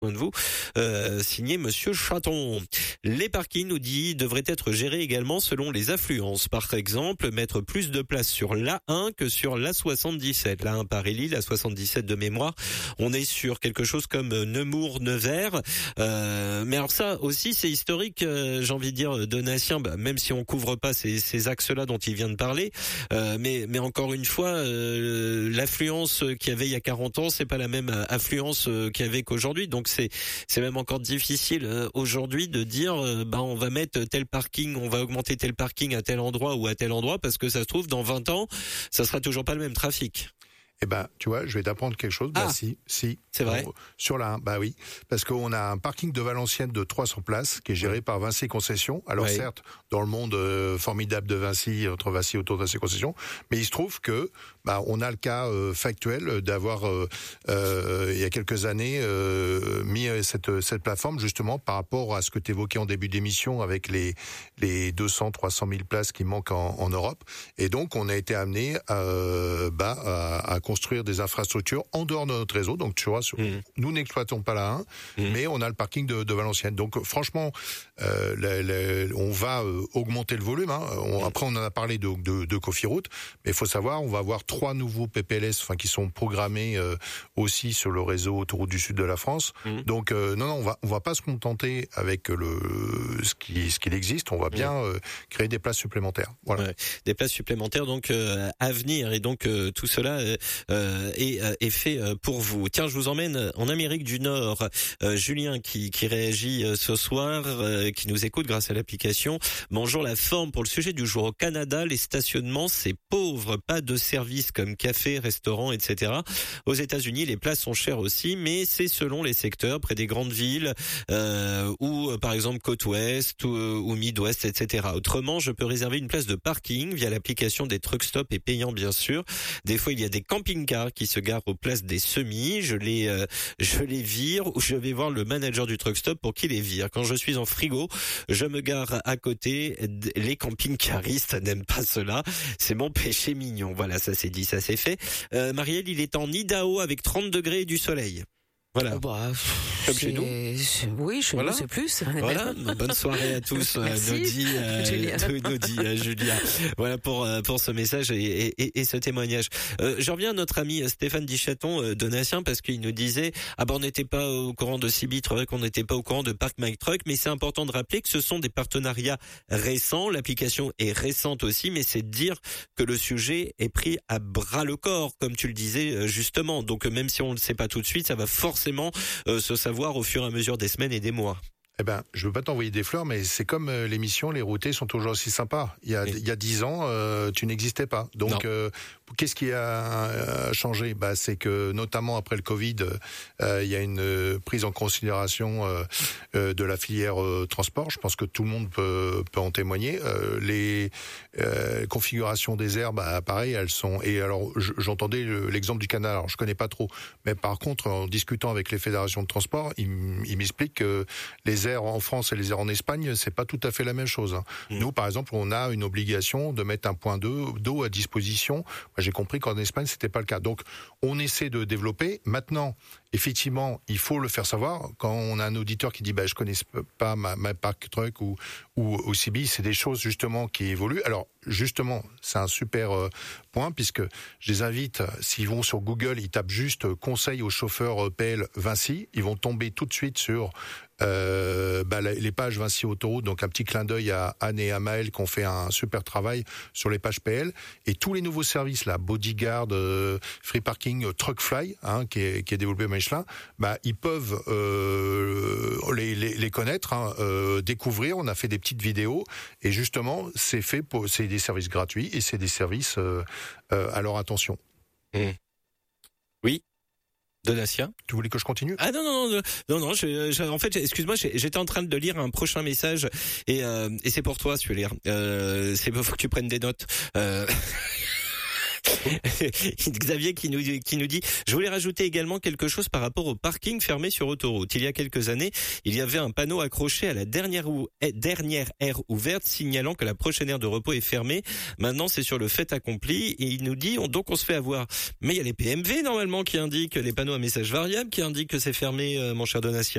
de vous, signé Monsieur Chaton. Les parkings, nous dit, devraient être gérés également selon les affluences. Par exemple, mettre plus de place sur l'A1 que sur l'A77. L'A1 Paris-Lille, l'A77 de mémoire. On est sur quelque chose comme Nemours-Nevers. Mais alors ça aussi, c'est historique, j'ai envie de dire, Donatien, même si on couvre pas ces axes-là dont il vient de parler. Mais encore une fois, l'affluence qu'il y avait il y a 40 ans, c'est pas la même affluence qu'il y avait qu'aujourd'hui. Donc c'est même encore difficile aujourd'hui de dire on va mettre tel parking, on va augmenter tel parking à tel endroit ou à tel endroit, parce que ça se trouve dans 20 ans, ça sera toujours pas le même trafic. Eh ben, tu vois, je vais t'apprendre quelque chose. Si. C'est vrai. Sur la 1, oui. Parce qu'on a un parking de Valenciennes de 300 places qui est géré par Vinci Concessions. Alors certes, dans le monde formidable de Vinci, entre Vinci autour de Vinci Concessions, mais il se trouve que on a le cas factuel d'avoir il y a quelques années mis cette plateforme justement par rapport à ce que tu évoquais en début d'émission avec les 200-300 000 places qui manquent en Europe. Et donc on a été amené à construire des infrastructures en dehors de notre réseau. Donc tu vois, nous n'exploitons pas la 1, mais on a le parking de Valenciennes. Donc franchement, on va augmenter le volume. Après, on en a parlé de Cofiroute, mais il faut savoir, on va avoir 3 nouveaux PPLS, qui sont programmés aussi sur le réseau autoroute du sud de la France. Donc non, on va pas se contenter avec ce qu'il existe. On va bien créer des places supplémentaires. Voilà. Ouais, des places supplémentaires donc à venir, et donc tout cela est fait pour vous. Tiens, je vous emmène en Amérique du Nord. Julien qui réagit ce soir, qui nous écoute grâce à l'application. Bonjour, la forme pour le sujet du jour. Au Canada, les stationnements, c'est pauvre. Pas de services comme café, restaurant, etc. Aux États-Unis, les places sont chères aussi, mais c'est selon les secteurs, près des grandes villes, ou par exemple côte ouest ou Midwest, etc. Autrement, je peux réserver une place de parking via l'application des truck stop et payant bien sûr. Des fois, il y a des camping-cars qui se garent aux places des semis. Je les vire, ou je vais voir le manager du truck stop pour qu'il les vire. Quand je suis en frigo, je me gare à côté. Les camping-caristes n'aiment pas cela. C'est mon péché mignon. Voilà, ça c'est dit, ça c'est fait. Marielle, il est en Idaho avec 30 degrés et du soleil. Voilà. Comme chez nous. Oui, chez nous c'est plus. Voilà. Bonne soirée à tous. Nous dit Julia. Voilà pour ce message et ce témoignage. Je reviens à notre ami Stéphane Dichaton Donatien, parce qu'il nous disait on n'était pas au courant de Cibit, qu'on n'était pas au courant de Park My Truck, mais c'est important de rappeler que ce sont des partenariats récents. L'application est récente aussi, mais c'est de dire que le sujet est pris à bras le corps, comme tu le disais justement. Donc même si on ne le sait pas tout de suite, ça va forcément se savoir au fur et à mesure des semaines et des mois. Eh ben, je veux pas t'envoyer des fleurs, mais c'est comme l'émission Les Routés sont toujours aussi sympas. Il y a 10 ans, tu n'existais pas. Donc, qu'est-ce qui a changé ? C'est que, notamment après le Covid, il y a une prise en considération de la filière transport. Je pense que tout le monde peut en témoigner. Les configurations des aires, pareil, elles sont. Et alors, j'entendais l'exemple du Canada. Alors, je connais pas trop, mais par contre, en discutant avec les fédérations de transport, ils m'expliquent que les aires en France et les aires en Espagne, c'est pas tout à fait la même chose. Nous, par exemple, on a une obligation de mettre un point d'eau à disposition. Moi, j'ai compris qu'en Espagne, c'était pas le cas. Donc, on essaie de développer. Maintenant, effectivement, il faut le faire savoir. Quand on a un auditeur qui dit, je connais pas ma Park Truck ou CB, c'est des choses, justement, qui évoluent. Alors, justement, c'est un super point, puisque je les invite, s'ils vont sur Google, ils tapent juste conseil aux chauffeurs PL Vinci, ils vont tomber tout de suite sur les pages Vinci Autoroute, donc un petit clin d'œil à Anne et à Maël qui ont fait un super travail sur les pages PL, et tous les nouveaux services là, Bodyguard, Free Parking, Truckfly, qui est développé par Michelin, ils peuvent les connaître, découvrir. On a fait des petites vidéos, et justement c'est des services gratuits, et c'est des services à leur attention. Oui. Donatien. Tu voulais que je continue ? Ah non. En fait, excuse-moi, j'étais en train de lire un prochain message et c'est pour toi, celui-là. Faut que tu prennes des notes. Xavier qui nous dit, je voulais rajouter également quelque chose par rapport au parking fermé sur autoroute. Il y a quelques années, il y avait un panneau accroché à la dernière aire ouverte signalant que la prochaine aire de repos est fermée. Maintenant, c'est sur le fait accompli et il nous dit, donc on se fait avoir. Mais il y a les PMV normalement qui indiquent, les panneaux à message variable qui indiquent que c'est fermé, mon cher Donatien.